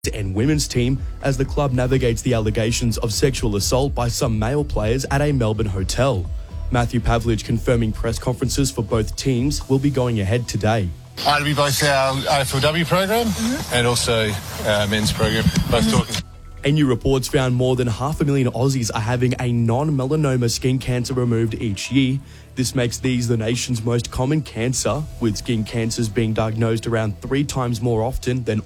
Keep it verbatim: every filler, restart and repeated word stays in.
and women's team as the club navigates the allegations of sexual assault by some male players at a Melbourne hotel. Matthew Pavlich confirming press conferences for both teams will be going ahead today. Uh, it'll be both our A F L W program mm-hmm. and also our men's program, both mm-hmm. talking. A new report's found more than half a million Aussies are having a non-melanoma skin cancer removed each year. This makes these the nation's most common cancer, with skin cancers being diagnosed around three times more often than